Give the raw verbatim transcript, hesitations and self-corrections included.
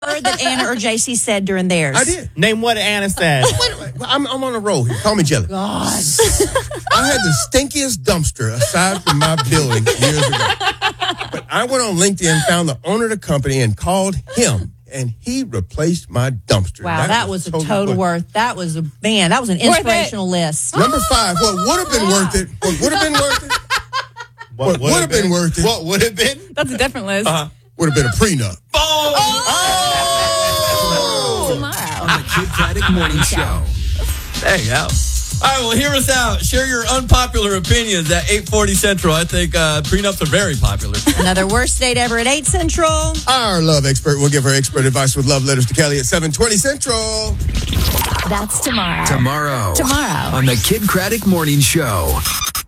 word that Anna or J C said during theirs? I did. Name what Anna said. Wait, wait, I'm, I'm on a roll here. Call me Jelly. God. I had the stinkiest dumpster aside from my building years ago. But I went on LinkedIn, found the owner of the company, and called him. And he replaced my dumpster. Wow, that, that was, was a total worth. That was a, man, that was an inspirational list. Number five, what would have been worth it? What would have been worth it? What would have been, been worth it? What would have been? That's a different list. Uh-huh. Would have been a prenup. Oh! oh! oh! Tomorrow. On the Kid Craddock Morning Show. There you go. All right, well, hear us out. Share your unpopular opinions at eight forty Central. I think uh, prenups are very popular. Another worst date ever at eight Central. Our love expert will give her expert advice with love letters to Kelly at seven twenty Central. That's tomorrow. Tomorrow. Tomorrow. On the Kid Craddock Morning Show.